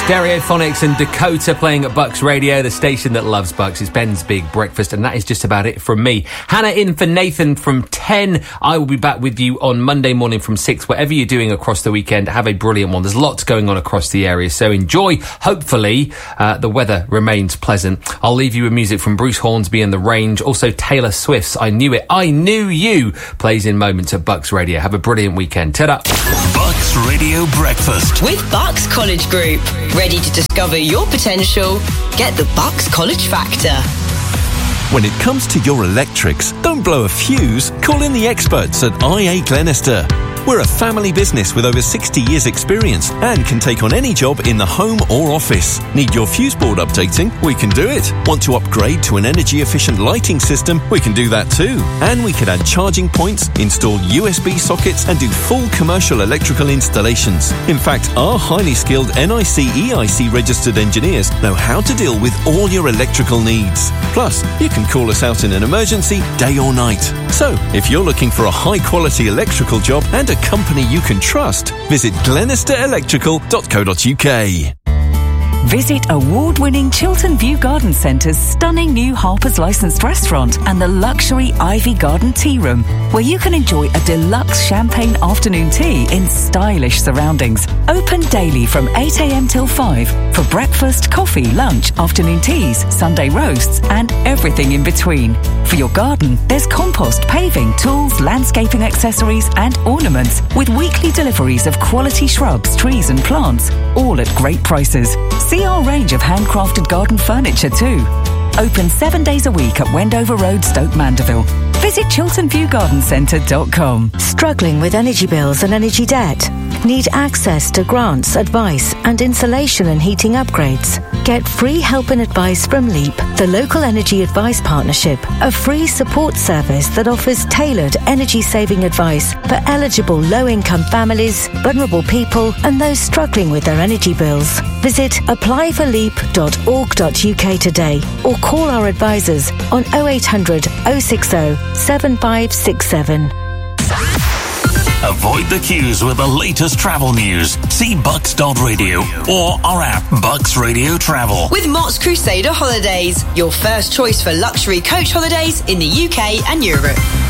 Stereophonics and Dakota playing at Bucks Radio, the station that loves Bucks. It's Ben's Big Breakfast, and that is just about it from me. Hannah in for Nathan from 10. I will be back with you on Monday morning from 6. Whatever you're doing across the weekend, have a brilliant one. There's lots going on across the area, so enjoy. Hopefully, the weather remains pleasant. I'll leave you with music from Bruce Hornsby and The Range. Also, Taylor Swift's I Knew It, I Knew You plays in moments at Bucks Radio. Have a brilliant weekend. Ta-da. Bucks Radio Breakfast with Bucks College Group. Ready to discover your potential? Get the Bucks College Factor. When it comes to your electrics, don't blow a fuse. Call in the experts at IA Glenister. We're a family business with over 60 years' experience and can take on any job in the home or office. Need your fuse board updating? We can do it. Want to upgrade to an energy-efficient lighting system? We can do that too. And we can add charging points, install USB sockets and do full commercial electrical installations. In fact, our highly skilled NIC-EIC registered engineers know how to deal with all your electrical needs. Plus, you can call us out in an emergency, day or night. So, if you're looking for a high-quality electrical job and a company you can trust, visit glenisterelectrical.co.uk. Visit award-winning Chiltern View Garden Centre's stunning new Harper's licensed restaurant and the luxury Ivy Garden Tea Room, where you can enjoy a deluxe champagne afternoon tea in stylish surroundings. Open daily from 8 a.m. till 5 for breakfast, coffee, lunch, afternoon teas, Sunday roasts and everything in between. For your garden, there's compost, paving, tools, landscaping accessories and ornaments with weekly deliveries of quality shrubs, trees and plants, all at great prices. See our range of handcrafted garden furniture too. Open 7 days a week at Wendover Road, Stoke Mandeville. Visit chilternviewgardencentre.com. Struggling with energy bills and energy debt? Need access to grants, advice and insulation and heating upgrades? Get free help and advice from LEAP, the Local Energy Advice Partnership, a free support service that offers tailored energy-saving advice for eligible low-income families, vulnerable people and those struggling with their energy bills. Visit applyforleap.org.uk today or call our advisors on 0800 060 7567. Avoid the queues with the latest travel news. See bucks.radio or our app Bucks Radio Travel. With Mott's Crusader Holidays, your first choice for luxury coach holidays in the UK and Europe.